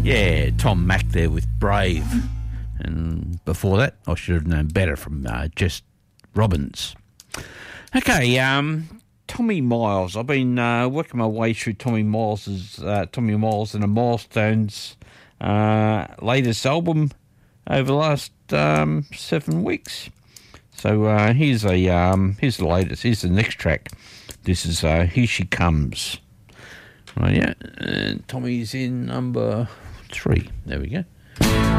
Yeah, Tom Mack there with Brave. And before that, I should have known better from Jess Robbins. Okay, Tommy Miles. I've been working my way through Tommy Miles and the Milestones latest album over the last 7 weeks. So here's the latest. Here's the next track. This is Here She Comes. Right, yeah. And Tommy's in number 3. There we go.